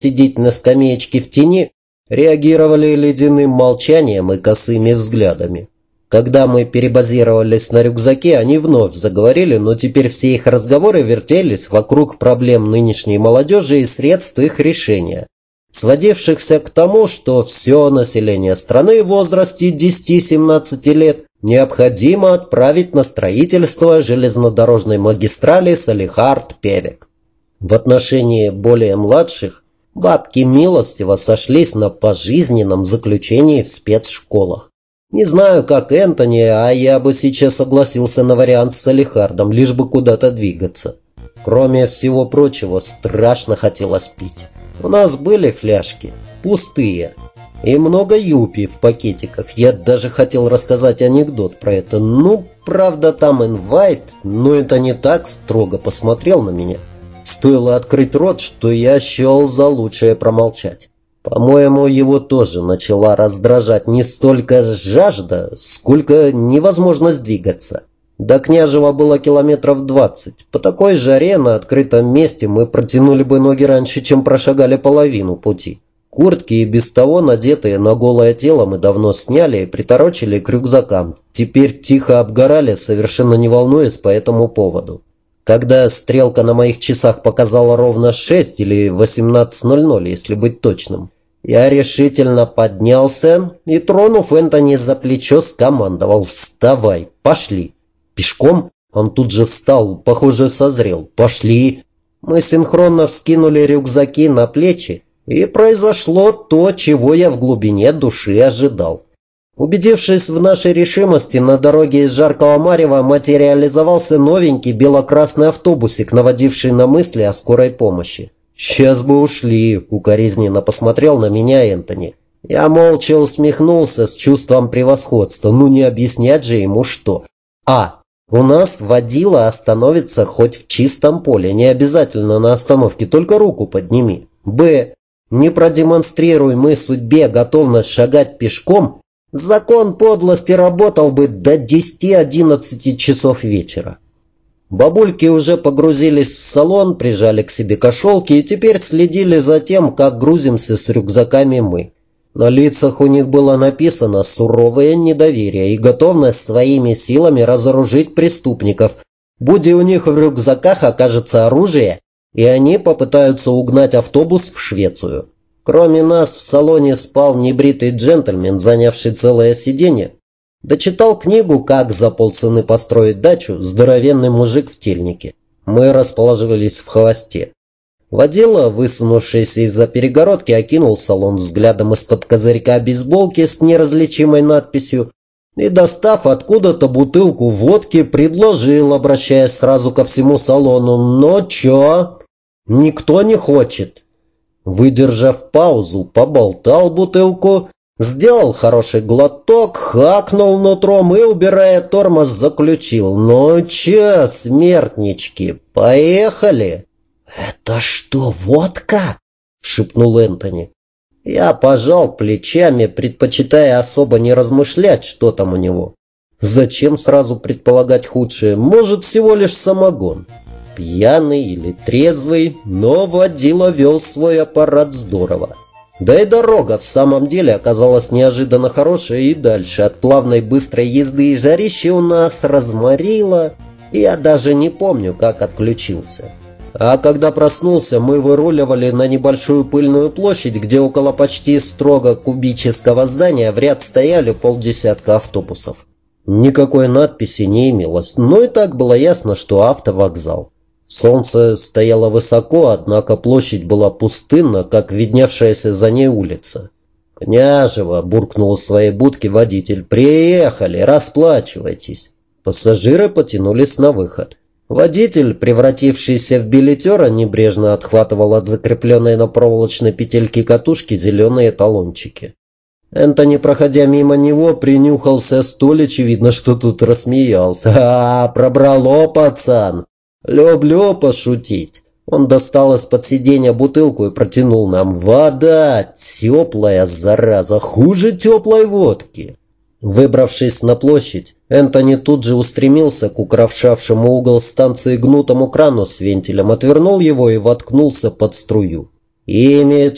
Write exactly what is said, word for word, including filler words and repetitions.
сидеть на скамеечке в тени, реагировали ледяным молчанием и косыми взглядами. Когда мы перебазировались на рюкзаки, они вновь заговорили, но теперь все их разговоры вертелись вокруг проблем нынешней молодежи и средств их решения, сводившихся к тому, что все население страны в возрасте десяти-семнадцати лет необходимо отправить на строительство железнодорожной магистрали Салехард-Певек. В отношении более младших бабки милостиво сошлись на пожизненном заключении в спецшколах. Не знаю, как Энтони, а я бы сейчас согласился на вариант с Салехардом, лишь бы куда-то двигаться. Кроме всего прочего, страшно хотелось пить. У нас были фляжки, пустые, и много юпи в пакетиках. Я даже хотел рассказать анекдот про это. Ну, правда, там инвайт, но это не так строго посмотрел на меня. Стоило открыть рот, что я счел за лучшее промолчать. По-моему, его тоже начала раздражать не столько жажда, сколько невозможность двигаться. До Княжева было километров двадцать. По такой жаре на открытом месте мы протянули бы ноги раньше, чем прошагали половину пути. Куртки и без того надетые на голое тело мы давно сняли и приторочили к рюкзакам. Теперь тихо обгорали, совершенно не волнуясь по этому поводу. Когда стрелка на моих часах показала ровно шесть или восемнадцать ноль ноль, если быть точным, я решительно поднялся и, тронув Энтони за плечо, скомандовал: «Вставай, пошли!» Пешком? Он тут же встал, похоже, созрел. «Пошли!» Мы синхронно вскинули рюкзаки на плечи, и произошло то, чего я в глубине души ожидал. Убедившись в нашей решимости, на дороге из жаркого марева материализовался новенький бело-красный автобусик, наводивший на мысли о скорой помощи. «Сейчас бы ушли», — укоризненно посмотрел на меня Энтони. Я молча усмехнулся с чувством превосходства. Ну не объяснять же ему что. А. У нас водила остановится хоть в чистом поле, не обязательно на остановке, только руку подними. Б. Не продемонстрируй мы судьбе готовность шагать пешком, закон подлости работал бы до десяти-одиннадцати часов вечера. Бабульки уже погрузились в салон, прижали к себе кошелки и теперь следили за тем, как грузимся с рюкзаками мы. На лицах у них было написано суровое недоверие и готовность своими силами разоружить преступников. Будь у них в рюкзаках окажется оружие, и они попытаются угнать автобус в Швецию. Кроме нас в салоне спал небритый джентльмен, занявший целое сиденье. Дочитал книгу «Как за полцены построить дачу» здоровенный мужик в тельнике. Мы расположились в хвосте. Водила, высунувшийся из-за перегородки, окинул салон взглядом из-под козырька бейсболки с неразличимой надписью и, достав откуда-то бутылку водки, предложил, обращаясь сразу ко всему салону: «Ну чё, никто не хочет?» Выдержав паузу, поболтал бутылку, сделал хороший глоток, хакнул нутром и, убирая тормоз, заключил: «Ну чё, смертнички, поехали!» «Это что, водка?» — шепнул Энтони. Я пожал плечами, предпочитая особо не размышлять, что там у него. Зачем сразу предполагать худшее? Может, всего лишь самогон. Пьяный или трезвый, но водила вел свой аппарат здорово. Да и дорога в самом деле оказалась неожиданно хорошая, и дальше от плавной быстрой езды и жарища у нас разморило. Я даже не помню, как отключился. А когда проснулся, мы выруливали на небольшую пыльную площадь, где около почти строго кубического здания в ряд стояли полдесятка автобусов. Никакой надписи не имелось, но и так было ясно, что автовокзал. Солнце стояло высоко, однако площадь была пустынна, как видневшаяся за ней улица. «Княжево!» — буркнул в своей будке водитель. «Приехали! Расплачивайтесь!» Пассажиры потянулись на выход. Водитель, превратившийся в билетера, небрежно отхватывал от закрепленной на проволочной петельке катушки зеленые талончики. Энтони, проходя мимо него, принюхался столь очевидно, что тут рассмеялся. «А, пробрало, пацан! Люблю пошутить!» Он достал из-под сиденья бутылку и протянул нам. «Вода! Теплая, зараза! Хуже теплой водки!» Выбравшись на площадь, Энтони тут же устремился к украшавшему угол станции гнутому крану с вентилем, отвернул его и воткнулся под струю. «Имидж